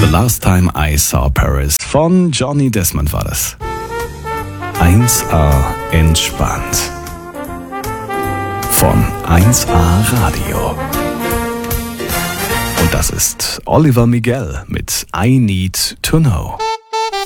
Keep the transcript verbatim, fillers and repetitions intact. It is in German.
The Last Time I Saw Paris von Johnny Desmond war das. eins A entspannt. Von eins A Radio. Und das ist Oliver Miguel mit I Need to Know.